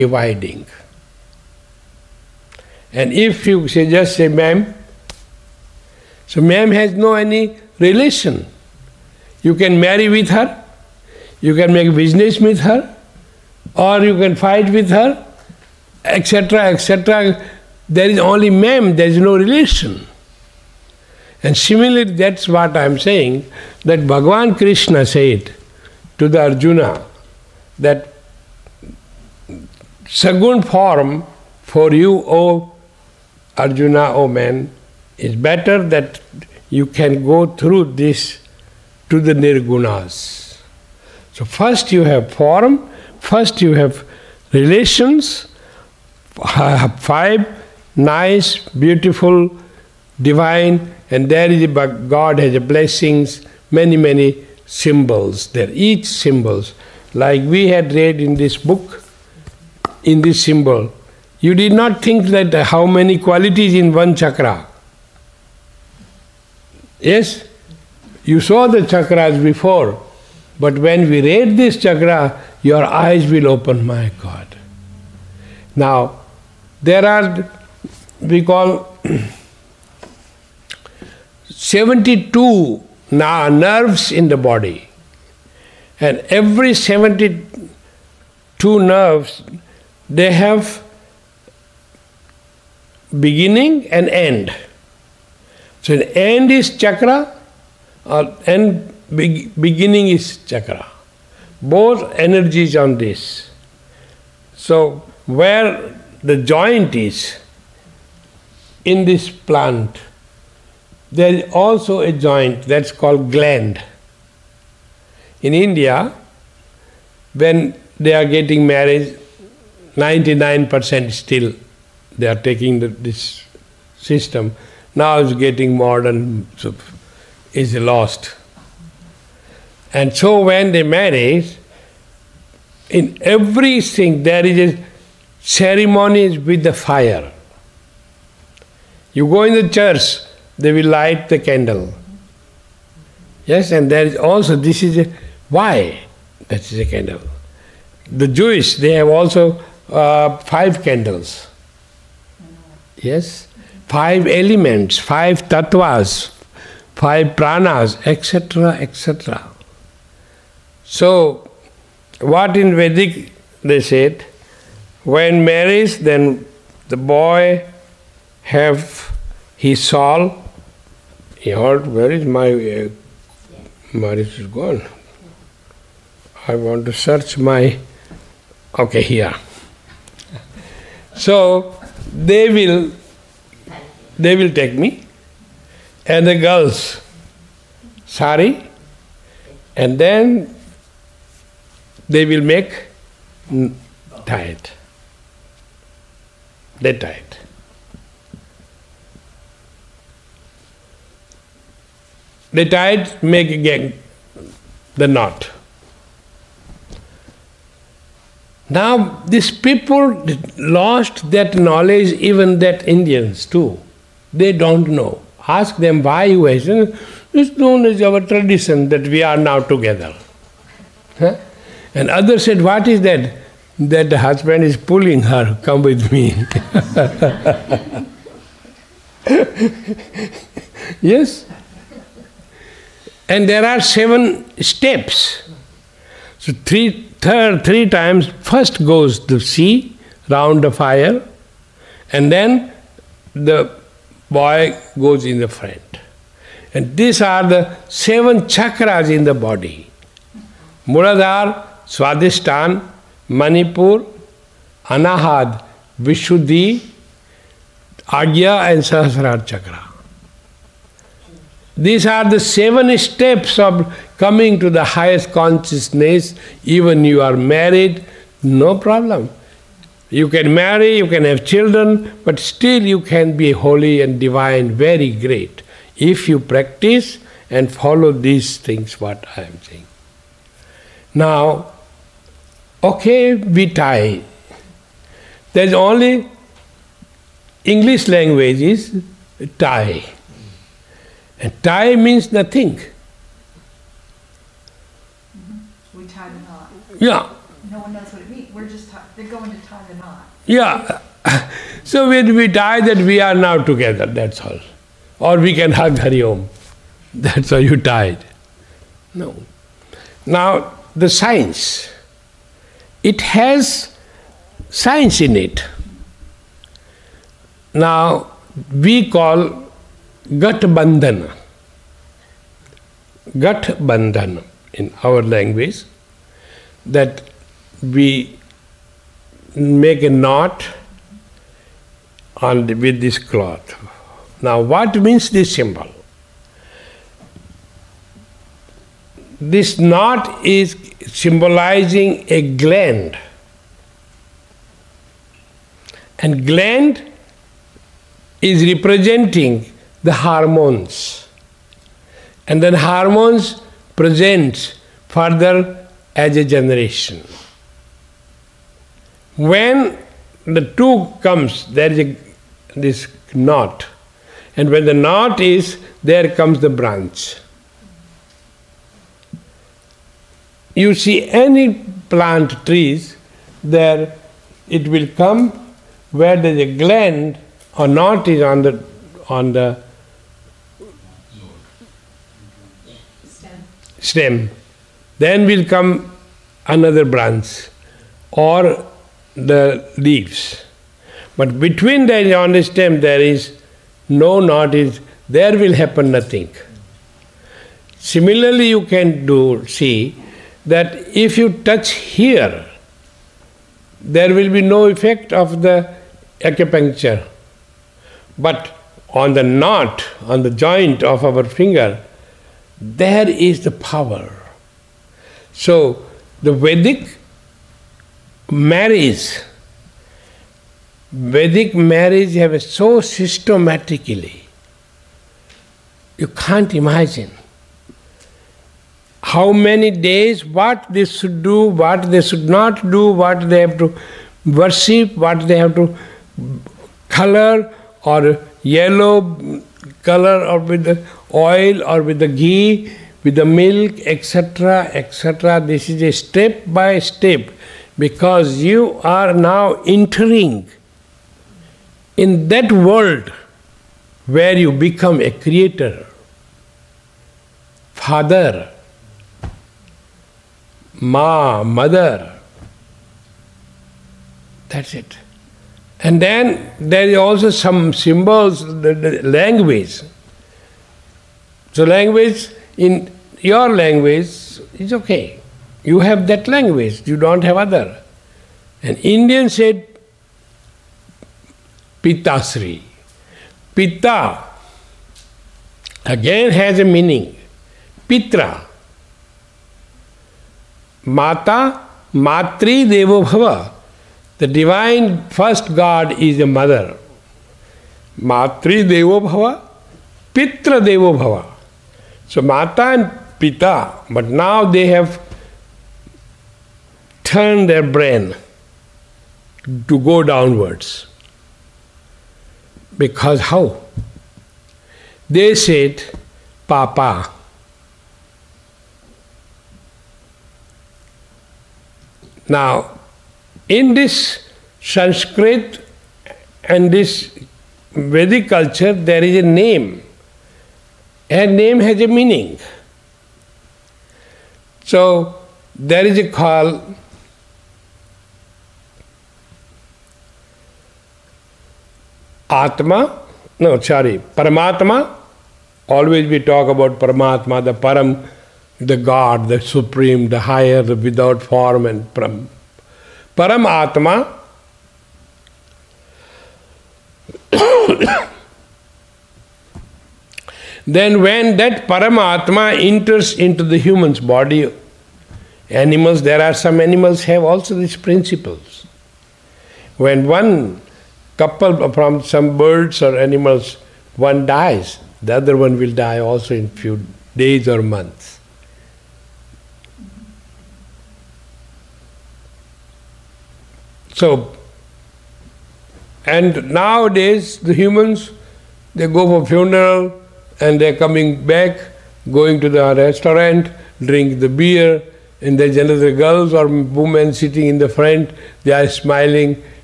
dividing. And if you just say ma'am, so ma'am has no any relation. You can marry with her, you can make business with her, or you can fight with her, etc., etc. There is only ma'am, there is no relation. And similarly, that's what I am saying, that Bhagavan Krishna said to the Arjuna that Sagun form for you, O Arjuna, O man, is better that you can go through this to the Nirgunas. So first you have form, first you have relations, 5 nice, beautiful, divine, and there is God has a blessings, many, many symbols there. Each symbols, like we had read in this book, in this symbol, you did not think that how many qualities in one chakra. Yes? You saw the chakras before, but when we read this chakra, your eyes will open, my God. Now, there are, we call 72 nerves in the body. And every 72 nerves, they have beginning and end. So the end is chakra, and beginning is chakra. Both energies on this. So where the joint is, in this plant, there is also a joint that's called gland. In India, when they are getting married, 99% still they are taking this system. Now it's getting modern, so is lost. And so when they marry, in everything there is a ceremony with the fire. You go in the church, they will light the candle. Yes, and there is also, this is a, why? That is a candle. The Jewish, they have also 5 candles. Yes, 5 elements, 5 tattvas, 5 pranas, etc., etc. So, what in Vedic they said, when marriage, then the boy have his soul. He heard, where is my marriage is gone. I want to search my, okay, here. So, they will take me, and the girls, sari, and then they will make tie it. They tie it. They tie it, make again the knot. Now, these people lost that knowledge, even that Indians too. They don't know. Ask them why you hasten. It's known as our tradition that we are now together. Huh? And others said, what is that? That the husband is pulling her, come with me. Yes? And there are 7 steps. So three times, first goes the sea, round the fire, and then the boy goes in the front. And these are the 7 chakras in the body. Muladhara, Swadhisthana, Manipur, Anahad, Vishuddhi, Agya and Sahasrara chakra. These are the 7 steps of coming to the highest consciousness. Even you are married, no problem. You can marry, you can have children, but still you can be holy and divine, very great, if you practice and follow these things, what I am saying. Now, okay, we tie. There's only English language is tie. And tie means nothing. We tie the knot. Yeah. No one knows what it means. We're just they're going to tie the knot. Yeah. So when we die, that we are now together, that's all. Or we can hug Hari Om. That's how you died. No. Now, the science, it has science in it. Now, we call Gat Bandhana. Gat Bandhana in our language, that we make a knot with this cloth. Now, what means this symbol? This knot is symbolizing a gland. And gland is representing the hormones. And then hormones presents further as a generation. When the two comes, there is this knot. And when the knot is, there comes the branch. You see any plant trees, there it will come where there is a gland or knot is on the stem. Then will come another branch or the leaves. But between that on the stem there is no knot, there will happen nothing. Similarly, you can see that if you touch here, there will be no effect of the acupuncture. But on the knot, on the joint of our finger, there is the power. So the Vedic marriage have so systematically, you can't imagine how many days, what they should do, what they should not do, what they have to worship, what they have to color, or yellow color, or with the oil, or with the ghee, with the milk, etc., etc. This is a step by step, because you are now entering in that world where you become a creator, father, mother. That's it. And then there is also some symbols, the language. So language, in your language, is okay. You have that language, you don't have other. And Indian said, Pitasri. Pitta again has a meaning. Pitra. Mata, Matri Devo Bhava. The divine first God is the mother. Matri Devo Bhava, Pitra Devo Bhava. So Mata and Pita, but now they have turned their brain to go downwards. Because how? They said, Papa. Now, in this Sanskrit and this Vedic culture, there is a name. A name has a meaning. So, there is a call Paramatma. Always we talk about Paramatma, the Param, the God, the Supreme, the higher, the without form and Param. Paramatma. Then when that Paramatma enters into the human's body, animals, there are some animals have also these principles. When one couple from some birds or animals, one dies, the other one will die also in few days or months. So, and nowadays the humans, they go for funeral and they're coming back, going to the restaurant, drink the beer, and there's another girls or women sitting in the front, they are smiling,